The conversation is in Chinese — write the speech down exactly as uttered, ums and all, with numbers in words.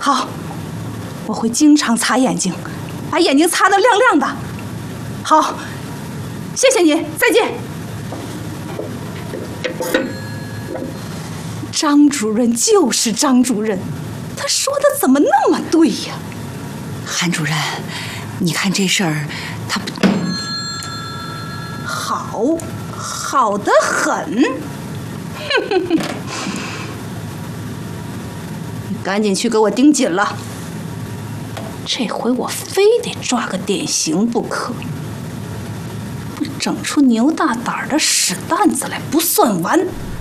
好，我会经常擦眼睛，把眼睛擦得亮亮的。好，谢谢你，再见。张主任就是张主任，他说的怎么那么对呀？ 韩主任，你看这事儿，他不好，好得很。哼哼哼，你赶紧去给我盯紧了，这回我非得抓个典型不可，不整出牛大胆的屎蛋子来不算完。